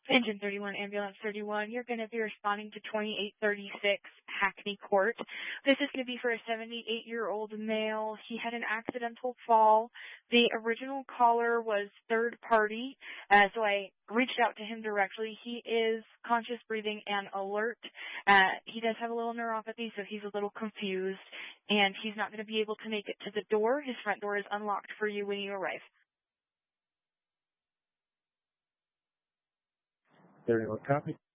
Engine 31, Ambulance 31, you're going to be responding to 2836 Hackney Court. This is going to be for a 78-year-old male. He had an accidental fall. The original caller was third party, so I reached out to him directly. He is conscious, breathing, and alert. He does have a little neuropathy, so he's a little confused, and he's not going to be able to make it to the door. His front door is unlocked for you when you arrive. 31 copy.